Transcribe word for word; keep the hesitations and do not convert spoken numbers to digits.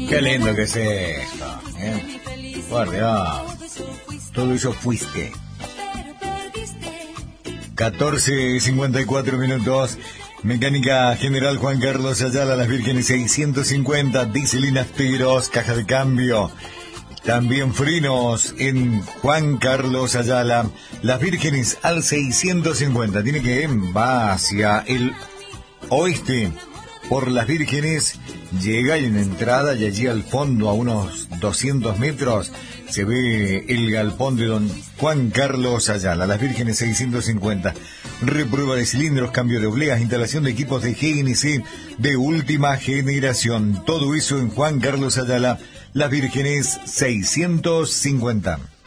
Qué lindo que es esto, ¿eh? Por Dios. Todo eso fuiste. catorce cincuenta y cuatro minutos. Mecánica General Juan Carlos Ayala, Las Vírgenes seiscientos cincuenta, diésel y nafteros, caja de cambio. También frenos en Juan Carlos Ayala, Las Vírgenes al seiscientos cincuenta. Tiene que va hacia el oeste por Las Vírgenes, llega y en entrada y allí al fondo a unos doscientos metros se ve el galpón de don Juan Carlos Ayala, Las Vírgenes seiscientos cincuenta. Reprueba de cilindros, cambio de obleas, instalación de equipos de G N C de última generación. Todo eso en Juan Carlos Ayala, Las Vírgenes seiscientos cincuenta.